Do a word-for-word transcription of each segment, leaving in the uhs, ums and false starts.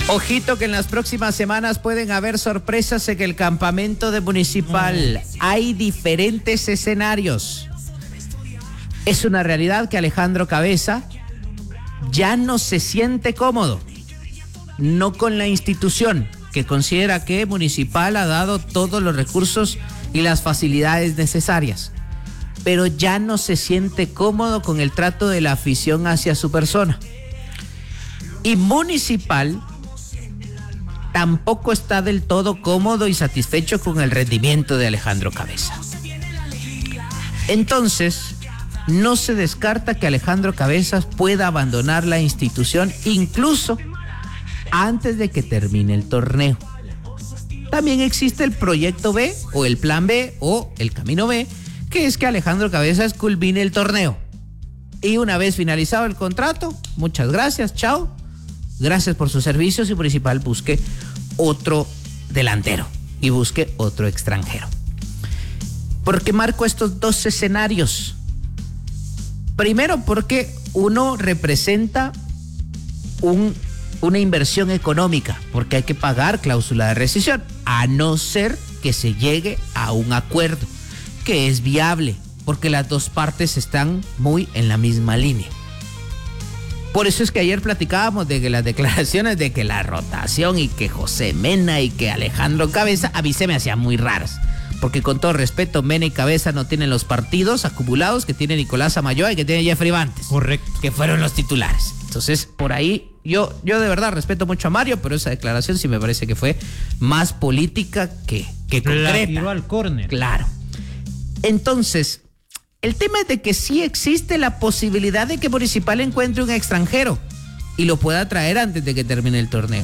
Ojito que en las próximas semanas pueden haber sorpresas en el campamento de Municipal. Hay diferentes escenarios. Es una realidad que Alejandro Cabeza ya no se siente cómodo, no con la institución, que considera que Municipal ha dado todos los recursos y las facilidades necesarias, pero ya no se siente cómodo con el trato de la afición hacia su persona. Y Municipal tampoco está del todo cómodo y satisfecho con el rendimiento de Alejandro Cabeza. Entonces, no se descarta que Alejandro Cabezas pueda abandonar la institución incluso antes de que termine el torneo. También existe el proyecto B o el plan B o el camino B, que es que Alejandro Cabezas culmine el torneo. Y una vez finalizado el contrato, muchas gracias, chao. Gracias por sus servicios y Municipal busque otro delantero y busque otro extranjero. ¿Por qué marco estos dos escenarios? Primero, porque uno representa un, una inversión económica, porque hay que pagar cláusula de rescisión, a no ser que se llegue a un acuerdo que es viable, porque las dos partes están muy en la misma línea. Por eso es que ayer platicábamos de que las declaraciones de que la rotación y que José Mena y que Alejandro Cabeza a mí se me hacían muy raras. Porque con todo respeto, Mena y Cabeza no tienen los partidos acumulados que tiene Nicolás Amayoa y que tiene Jeffrey Bantes. Correcto. Que fueron los titulares. Entonces, por ahí, yo, yo de verdad respeto mucho a Mario, pero esa declaración sí me parece que fue más política que, que concreta. La tiró al córner. Claro. Entonces, el tema es de que sí existe la posibilidad de que Municipal encuentre un extranjero y lo pueda traer antes de que termine el torneo.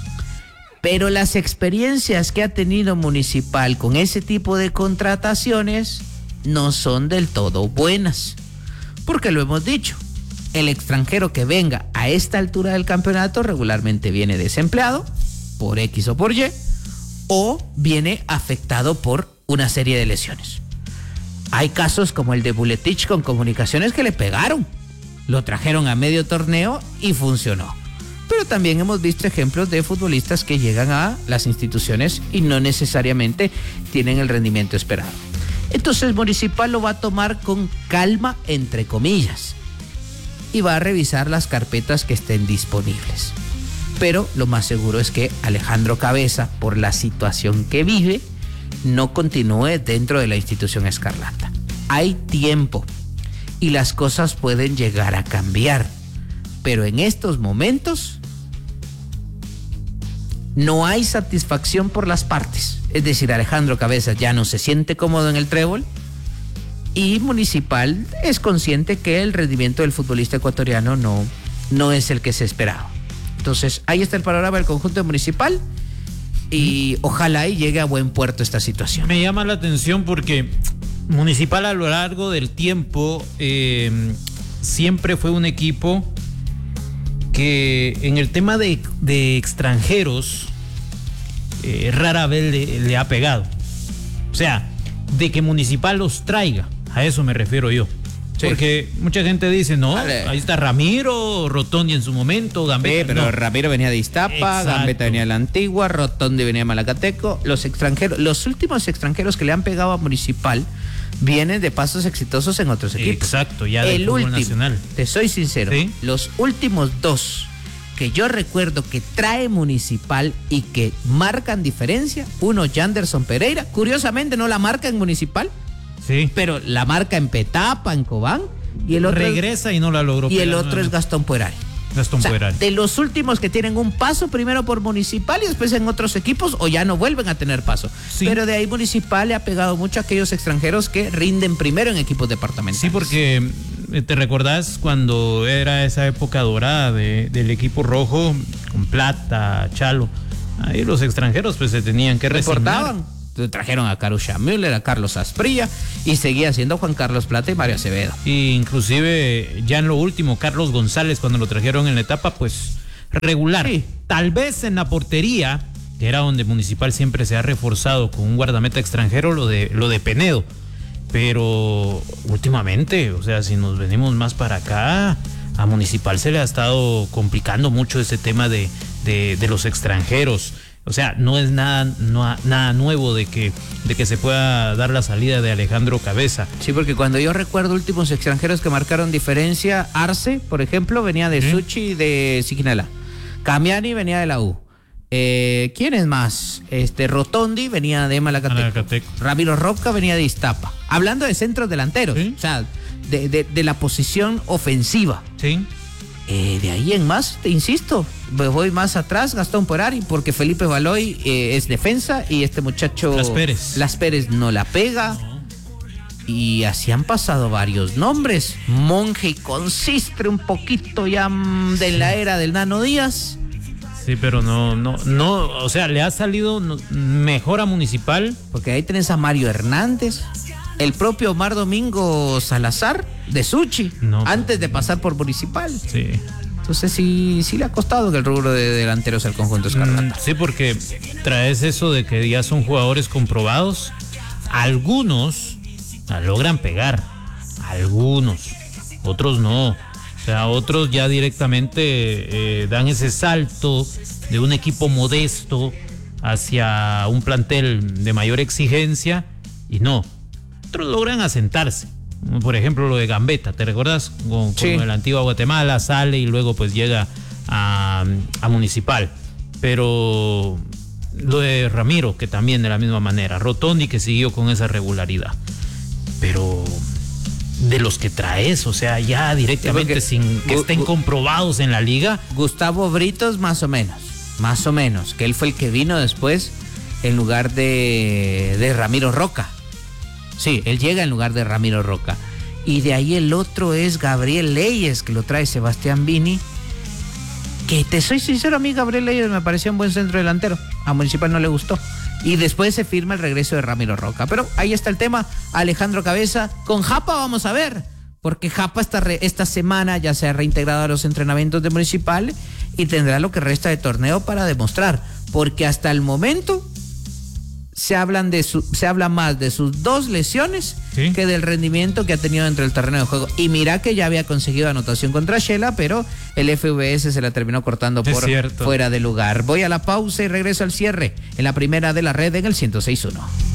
Pero las experiencias que ha tenido Municipal con ese tipo de contrataciones no son del todo buenas. Porque lo hemos dicho, el extranjero que venga a esta altura del campeonato regularmente viene desempleado por X o por Y, o viene afectado por una serie de lesiones. Hay casos como el de Buletich con Comunicaciones que le pegaron. Lo trajeron a medio torneo y funcionó. Pero también hemos visto ejemplos de futbolistas que llegan a las instituciones y no necesariamente tienen el rendimiento esperado. Entonces Municipal lo va a tomar con calma, entre comillas, y va a revisar las carpetas que estén disponibles. Pero lo más seguro es que Alejandro Cabeza, por la situación que vive, no continúe dentro de la institución escarlata. Hay tiempo y las cosas pueden llegar a cambiar, pero en estos momentos no hay satisfacción por las partes. Es decir, Alejandro Cabeza ya no se siente cómodo en el trébol y Municipal es consciente que el rendimiento del futbolista ecuatoriano no, no es el que se esperaba. Entonces, ahí está el panorama del conjunto Municipal. Y ojalá y llegue a buen puerto esta situación. Me llama la atención porque Municipal a lo largo del tiempo eh, siempre fue un equipo que en el tema de, de extranjeros eh, rara vez le, le ha pegado. O sea, de que Municipal los traiga, a eso me refiero yo. Sí. Porque mucha gente dice, no, vale, ahí está Ramiro, Rotondi en su momento, Gambetta. Sí, pero no. Ramiro venía de Iztapa, exacto, Gambetta venía de la Antigua, Rotondi venía de Malacateco. Los extranjeros, los últimos extranjeros que le han pegado a Municipal vienen de pasos exitosos en otros equipos. Exacto, ya del El fútbol último, nacional. Te soy sincero, ¿sí? Los últimos dos que yo recuerdo que trae Municipal y que marcan diferencia, uno, Janderson Pereira, curiosamente no la marca en Municipal. Sí. Pero la marca en Petapa, en Cobán, y el otro regresa y no la logró. Y el otro es Gastón Puerari. Gastón o sea, Puerari. De los últimos que tienen un paso primero por Municipal y después en otros equipos o ya no vuelven a tener paso. Sí. Pero de ahí Municipal le ha pegado mucho a aquellos extranjeros que rinden primero en equipos departamentales. Sí, porque te recordás cuando era esa época dorada de, del equipo rojo con Plata, Chalo. Ahí los extranjeros pues se tenían que resignar. Trajeron a Karusha Müller, a Carlos Asprilla y seguía siendo Juan Carlos Plata y Mario Acevedo. Y inclusive ya en lo último, Carlos González, cuando lo trajeron en la etapa, pues regular. Sí. Tal vez en la portería, que era donde Municipal siempre se ha reforzado con un guardameta extranjero, lo de, lo de Penedo. Pero últimamente, o sea, si nos venimos más para acá, a Municipal se le ha estado complicando mucho ese tema de, de, de los extranjeros. O sea, no es nada, no, nada nuevo de que, de que se pueda dar la salida de Alejandro Cabeza. Sí, porque cuando yo recuerdo últimos extranjeros que marcaron diferencia, Arce, por ejemplo, venía de ¿Sí? Suchi de Siquinalá. Camiani venía de la U. Eh, ¿Quién es más? Este Rotondi venía de Malacateco. Malacateco. Ramiro Roca venía de Iztapa. Hablando de centros delanteros, ¿Sí? o sea, de, de, de la posición ofensiva. Sí. Eh, de ahí en más, te insisto, me voy más atrás, Gastón Porari, porque Felipe Baloy eh, es defensa y este muchacho Las Pérez, Las Pérez no la pega. No. Y así han pasado varios nombres. Monje y Consistre un poquito ya de la era del Nano Díaz. Sí, pero no, no, no, o sea, le ha salido mejor a Municipal. Porque ahí tenés a Mario Hernández, el propio Omar Domingo Salazar de Suchi, no, antes de pasar por Municipal. Sí. Entonces sí, sí le ha costado que el rubro de delanteros al conjunto escarlata. Sí, porque traes eso de que ya son jugadores comprobados. Algunos logran pegar, algunos, otros no. O sea, otros ya directamente eh, dan ese salto de un equipo modesto hacia un plantel de mayor exigencia y no. Otros logran asentarse. Por ejemplo, lo de Gambetta, ¿te recuerdas? Con, con sí. el Antigua Guatemala, sale y luego pues llega a, a Municipal. Pero lo de Ramiro, que también de la misma manera. Rotondi, que siguió con esa regularidad. Pero de los que traes, o sea, ya directamente sí, sin que estén comprobados en la liga. Gustavo Britos, más o menos. Más o menos. Que él fue el que vino después en lugar de, de Ramiro Roca. Sí, él llega en lugar de Ramiro Roca. Y de ahí el otro es Gabriel Leyes, que lo trae Sebastián Vini. Que te soy sincero, a mí Gabriel Leyes me parecía un buen centro delantero. A Municipal no le gustó. Y después se firma el regreso de Ramiro Roca. Pero ahí está el tema, Alejandro Cabeza. Con Japa vamos a ver. Porque Japa esta, re, esta semana ya se ha reintegrado a los entrenamientos de Municipal y tendrá lo que resta de torneo para demostrar. Porque hasta el momento se hablan de su, se habla más de sus dos lesiones ¿Sí? que del rendimiento que ha tenido dentro del terreno de juego. Y mira que ya había conseguido anotación contra Shela, pero el F V S se la terminó cortando por fuera de lugar. Voy a la pausa y regreso al cierre en la primera de la red en el ciento seis punto uno.